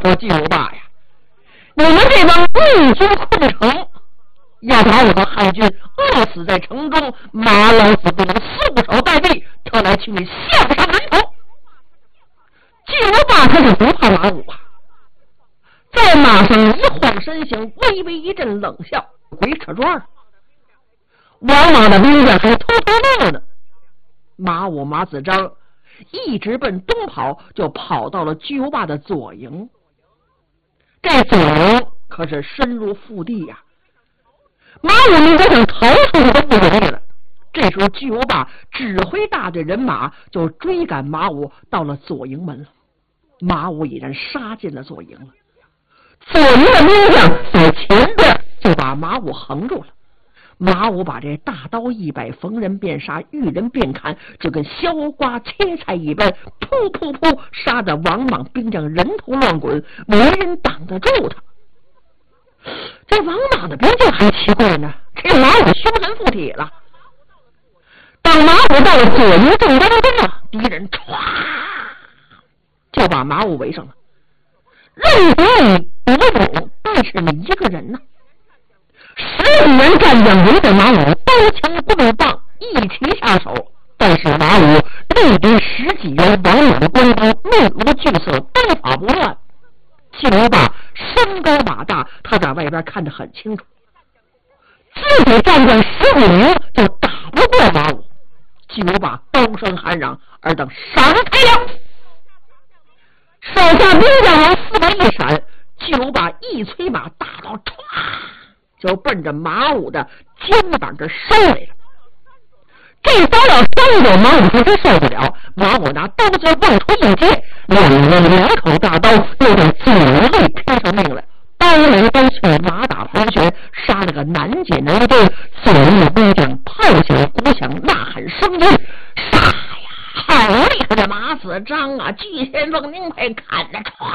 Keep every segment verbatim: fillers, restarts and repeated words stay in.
说巨无霸呀，你们这帮逆军困城，要把我的汉军饿死在城中，马老子不能束手待毙，特来请你项上人头。巨无霸他是不怕马武啊，在马上一晃身形，微微一阵冷笑，鬼扯转。王莽的兵将还偷偷闹呢，马武马子章一直奔东跑，就跑到了巨无霸的左营。这左营可是深入腹地呀、啊，马武明哥想逃出去都不容易了。这时候巨无霸指挥大队人马就追赶马武到了左营门了。马武已然杀进了左营了，左营的兵将在前边就把马武横住了。马武把这大刀一摆，逢人便杀，遇人便砍，就跟削瓜切菜一般，噗噗噗，杀得王莽兵将人头乱滚，没人挡得住他。这王莽的兵将还奇怪呢，这马武凶神附体了。当马武到了左营正当中啊，敌人唰就把马武围上了。任凭你夺武，但是你一个人呢、啊。十几员战将围着马武，刀枪棍棒一齐下手，但是马武对敌十几员王莽的官兵，面无惧色，刀法不乱。巨无霸身高马大，他在外边看得很清楚，自己战将十几名就打不过马武。巨无霸高声喊嚷：“尔等闪开了！”手下兵将往四围一闪，巨无霸一催马，大刀唰就奔着马武的肩膀这收来了。这刀要收着，马武说是受不了，马武拿刀尖往出一接，两人两口大刀又在左肋拼上命来，刀来刀去，马打黄泉，杀了个难解难分。左右兵将炮响鼓响，呐喊声音，杀呀！好厉害的马子章啊！巨先锋您快砍着唰！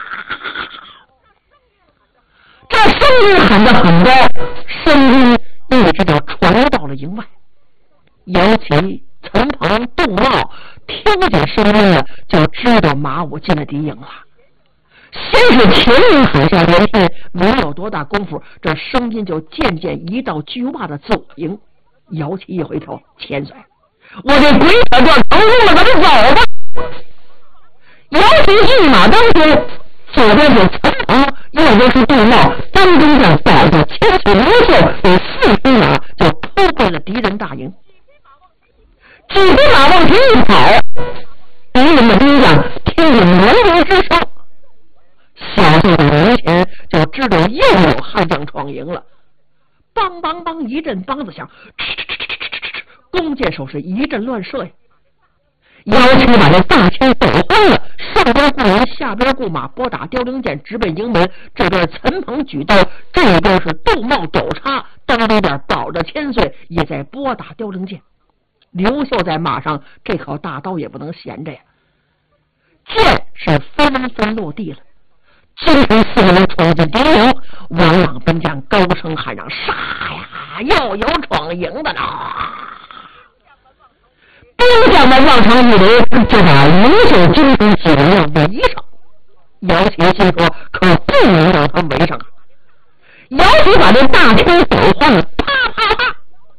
这声音喊得很高，声音一直就传到了营外。姚琦、陈鹏、杜茂听见声音了，就知道马武进了敌营了。先是前面喊下连天，没有多大功夫，这声音就渐渐移到巨无霸的左营。姚琦一回头，千岁，我这鬼扯就成功了，咱们走吧。姚琦一马当先，左边是陈鹏，右边是杜茂，当中将保着千岁刘秀，有四匹马就扑过了敌人大营。几匹马往前一跑，敌人的兵将听见鸣锣之声，小队在门前就知道又有悍将闯营了。梆梆梆一阵梆子响，弓箭手是一阵乱射呀。姚琦把这大枪抖昏了，上边雇人，下边雇马，拨打凋零箭，直奔营门。这边陈鹏举刀，这边是杜茂抖叉，当里边保着千岁也在拨打凋零箭。刘秀在马上，这口大刀也不能闲着呀。箭是纷纷落地了，精神四个人闯进敌营，王莽兵将高声喊嚷：“杀呀！又有闯营的呢！”兵将们往上一围，就把刘秀精神几人要围上。姚琦心说：“可不能让他围上啊！”姚琦把这大枪抖换了，啪啪啪！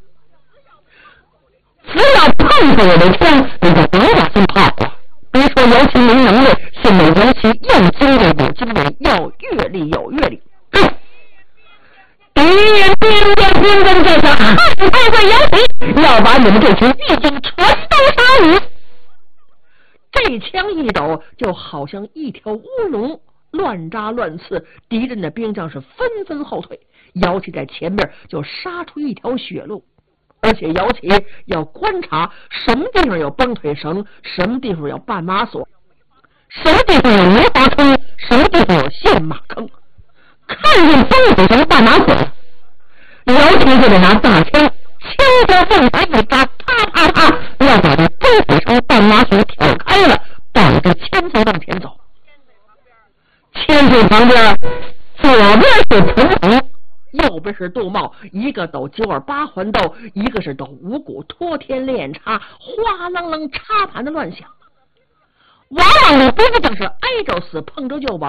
只要碰上我的枪，你就别打算跑了。别说姚琦没能耐，现在姚琦又精锐有精锐，要阅历有阅历。嗯，敌人兵将兵跟这下汉太岁姚琦要把你们这群义军全都杀死。这枪一抖，就好像一条乌龙，乱扎乱刺，敌人的兵将是纷纷后退。姚琦在前面就杀出一条血路。而且姚琦要观察什么地方有崩腿绳，什么地方有绊马索，什么地方有泥滑坑，什么地方有陷马坑。看见崩腿绳绊马索，姚琦就得拿大枪枪尖往下一扎，啪啪啪，要把这崩腿绳绊马索挑开了，保着千岁往前走。千岁旁边左边是陈鹏，右边是杜茂，一个抖九耳八环斗，一个是抖五谷托天练插，哗啷啷插盘的乱响。往往的兵将是挨着死，碰着就亡。